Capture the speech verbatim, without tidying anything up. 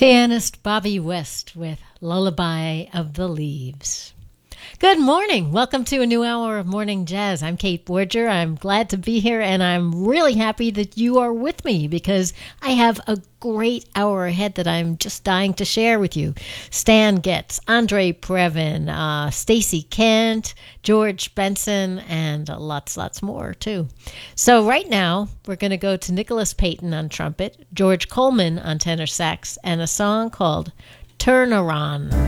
Pianist Bobby West with Lullaby of the Leaves. Good morning. Welcome to a new hour of Morning Jazz. I'm Kate Borger. I'm glad to be here, and I'm really happy that you are with me because I have a great hour ahead that I'm just dying to share with you. Stan Getz, Andre Previn, uh, Stacey Kent, George Benson, and lots, lots more, too. So right now, we're going to go to Nicholas Payton on trumpet, George Coleman on tenor sax, and a song called Turn Around.